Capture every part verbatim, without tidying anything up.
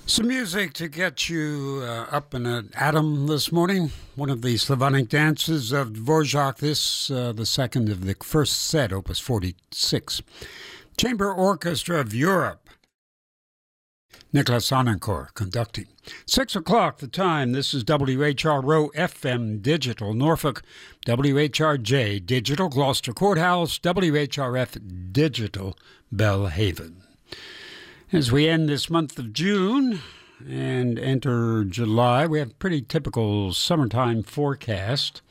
Some music to get you uh, up in an atom this morning. One of the Slavonic dances of Dvorak, this, uh, the second of the first set, Opus forty-six. Chamber Orchestra of Europe. Nicholas Anencourt conducting. Six o'clock the time. This is W H R O F M Digital Norfolk, W H R J Digital Gloucester Courthouse, W H R F Digital Belhaven. As we end this month of June and enter July, we have a pretty typical summertime forecast.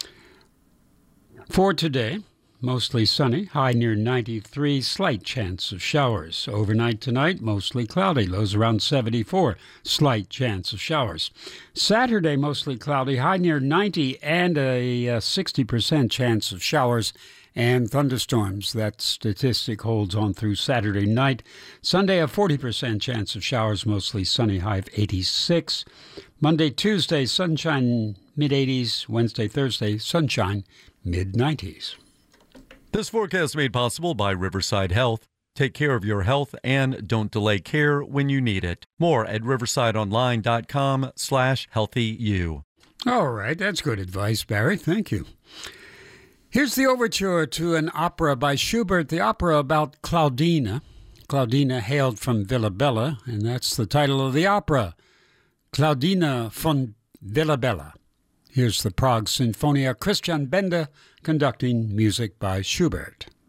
For today, mostly sunny, high near ninety-three, slight chance of showers. Overnight tonight, mostly cloudy, lows around seventy-four, slight chance of showers. Saturday, mostly cloudy, high near ninety, and a, a sixty percent chance of showers and thunderstorms. That statistic holds on through Saturday night. Sunday, a forty percent chance of showers, mostly sunny, high of eighty-six. Monday, Tuesday, sunshine, mid-eighties. Wednesday, Thursday, sunshine, mid-nineties. This forecast made possible by Riverside Health. Take care of your health and don't delay care when you need it. More at riversideonline.com slash healthyu. All right, that's good advice, Barry. Thank you. Here's the overture to an opera by Schubert, the opera about Claudina. Claudina hailed from Villabella, and that's the title of the opera, Claudina von Villabella. Here's the Prague Sinfonia, Christian Benda conducting music by Schubert.